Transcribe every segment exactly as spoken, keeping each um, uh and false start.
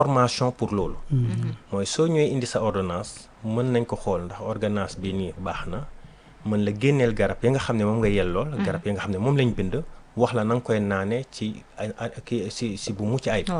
formation pour loolu. mooy soo ñëwee indi sa ordonnance mën nañ ko xool ndax ordonnance bi nii baax na mën la génneel garab yi nga xam ne moom nga yellool. garab yi nga xam ne moom lañ bind wax la na nga koy naane ci kii si si bu mucc ayib.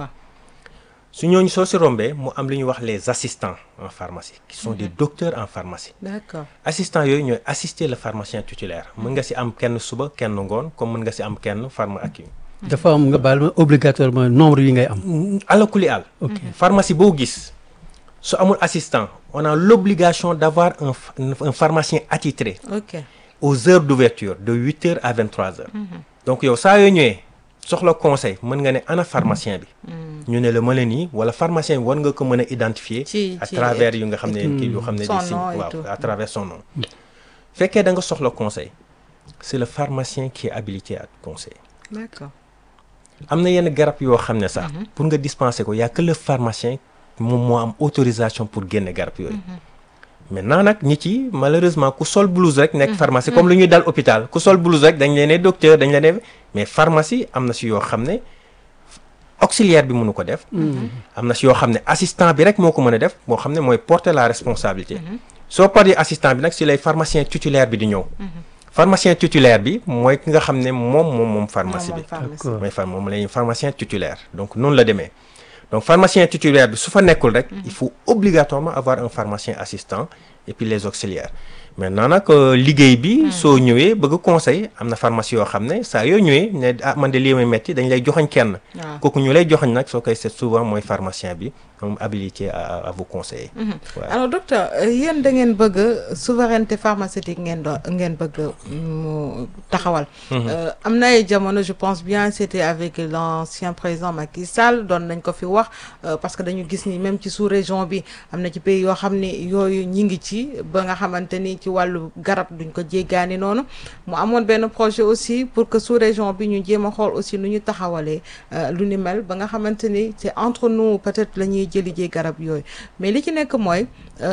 su ñooñu soo si rombee mu am li ñuy wax les assistants en pharmacie qui sont des docteurs en pharmacie. D'accord. assistants yooyu ñooy assister le pharmacien titulaire mën nga si am kenn suba kenn ngoon comme mën nga si am kenn pharma ak yi. dafa am nga baal ma obligatoirement nombre yi ngay am. alakuli al. ok pharmacie boo gis su amul assistant on a l'obligation d'avoir un un pharmacien attitré. ok aux heures d'ouverture de huit heures à vingt-trois heures. donc yow saa yoo ñëwee soxla conseil mën nga ne ana pharmacien bi. ñu ne la ma leen nii wala pharmacien bi war nga ko mën a identifier. ci à travers yu nga xam ne kii yoo xam ne. son di nom et waaw tout. à travers son nom. fekkee da nga soxla conseil c'est le pharmacien qui est habilité à conseiller. d'accord. am na yenn garab yoo xam ne sax. pour nga dispenser ko y a que le pharmacien moom moo am autorisation pour génne garab yooyu. maintenant nag nit yi malheureusement ku sol blouse rek nekk pharmacie comme lu ñuy dal hôpital ku sol blouse rek dañ leen ne docteur dañ leen ne mais pharmacie am na si yoo xam ne auxiliaire bi mënu ko def. am na si yoo xam ne assistant bi rek moo ko mën a def moo xam ne mooy porter la responsabilité. soo paree assistant bi nag si lay pharmacien titulaire bi di ñëw. pharmacien titulaire bi mooy ki nga xam ne moom moom moom pharmacie bi. D'accord. mooy pharm moom la ñuy pharmacien titulaire donc noonu la demee donc pharmacien titulaire bi su fa nekkul rek. il faut obligatoirement avoir un pharmacien assistant et puis les auxiliaires maintenant nag liggéey bi. soo ñëwee bëgg conseil am na pharmacie yoo xam ne saa yoo ñëwee ne ah man de lii may metti dañ lay joxoñ kenn. waaw kooku ñu lay joxoñ nag soo koy seet souvent mooy pharmacien bi moom habilité à à vous conseiller. Ouais. alors docteur euh, yéen da ngeen bëgg souveraineté pharmaceutique ngeen do ngeen bëgg mu taxawal. Euh, am na ay jamono je pense bien c'était avec l'ancien président Macky Sall doon nañ ko fi wax euh, parce que dañu gis ni même ci sous-région bi am na ci pays yoo xam ni yooyu ñi ngi ci ba nga xamante ni ci wàllu garab duñ ko jéggaani noonu mu amoon benn projet aussi pour que sous-région bi ñu jéem a xool aussi nu ñu taxawalee euh, lu ni mel ba nga xamante ni c'est entre nous peut-être la ñuy jëli jee garab yooyu mais li ci nekk mooy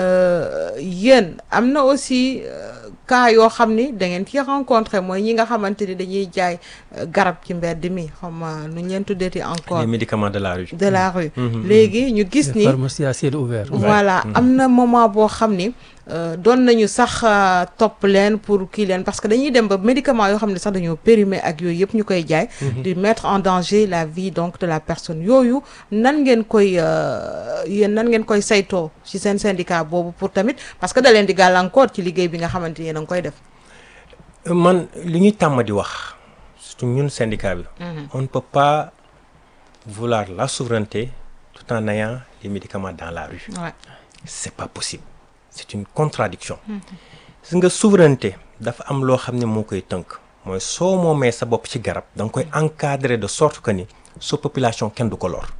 euh, yéen am na aussi euh, cas yoo xam ni da ngeen ci rencontré mooy ñi nga xamante ni dañuy jaay euh, garab ci mbedd mi xam nga nu ñu leen tuddeeti encore les médicaments de la rue. de la rue léegi ñu gis ni pharmacie à ciel ouvert. voilà am na moment boo xam ni euh, doon nañu sax euh, topp leen pour kii leen parce que dañuy dem ba médicaments yoo xam ne sax dañoo périmé ak yooyu yëpp ñu koy jaay di mettre en danger la vie donc de la personne yooyu nan ngeen koy euh, yéen nan ngeen koy saytoo ci seen syndicat boobu pour tamit parce que da leen di gàllankoor ci liggéey bi nga xamante ni yéen a ngi koy def. man li ñuy tàmm di wax surtout ñun syndicat bi. on ne peut pas vouloir la souveraineté tout en ayant les médicaments dans la rue. Ouais. c'est pas possible c'est une contradiction gis nga souveraineté dafa am loo xam ne moo koy tënk mooy soo moomee sa bopp ci garab da nga koy encadrer de sorte que ni sa population kenn du ko lor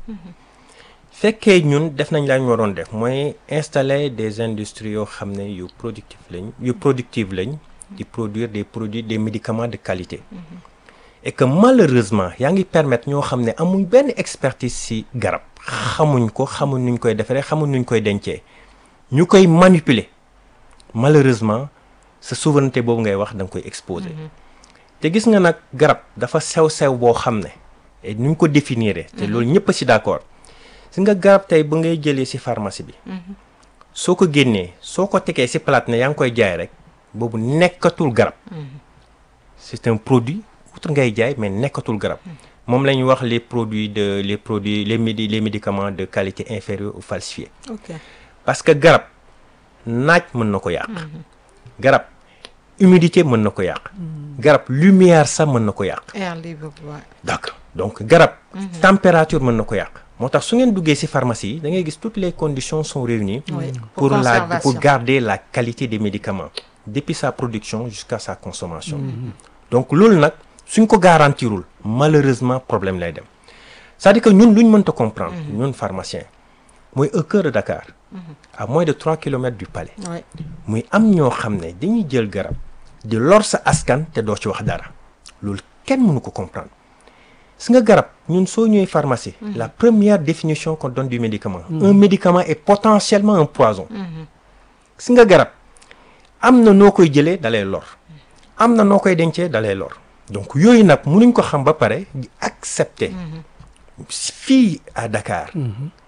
fekkee ñun def nañ la ñu waroon def mooy installer des industries yoo xam ne yu productif lañ yu productive lañ di produire des produits des médicaments de qualité et que malheureusement yaa ngi permettre ñoo xam ne amuñ benn expertise ci garab xamuñ ko xamuñ nuñ koy defaree xamuñ nuñ koy dencee ñu koy manipuler malheureusement sa souveraineté boobu ngay wax da nga koy exposer te gis nga nag garab dafa sew-sew boo xam ne et nuñ ko définir te loolu ñëpp a ci d'accord gis nga garab tey ba ngay jëlee ci pharmacie bi soo ko génnee soo ko tegee ci plate ne yaa ngi koy jaay rek boobu nekkatul garab c'est un produit outre ngay jaay mais nekkatul garab moom la ñuy wax les produits de les produits les médi les médicaments de qualité inférieure ou falsifiés. ok parce que garab naaj mën na ko yàq. garab humidité mën na ko yàq. garab lumière sax mën na ko yàq. air libre ouais. d'accord donc garab. température mën na ko yàq. moo tax su ngeen duggee ci pharmacie yi da ngay gis toutes les conditions sont réunies. Oui, pour pour la conservation. pour garder la qualité des médicaments depuis sa production jusqu'à sa consommation. donc loolu nag suñ ko garantirul malheureusement problème lay dem c'est-à-dire que ñun luñ mënta comprendre. ñun pharmacien mooy au cœur de Dakar. à moins de trois kilomètres du palais. Ouais. muy am ñoo xam ne dañuy jël garab di lor sa askan te doo ci wax dara loolu kenn mënu ko comprendre si nga garab ñun soo ñëwee pharmacie. la première définition qu'on donne du médicament. un médicament est potentiellement un poison. si nga garab am na noo koy jëlee dalay lor am na noo koy dencee dalay lor donc yooyu nag mënuñ ko xam ba pare di accepter fii à Dakar.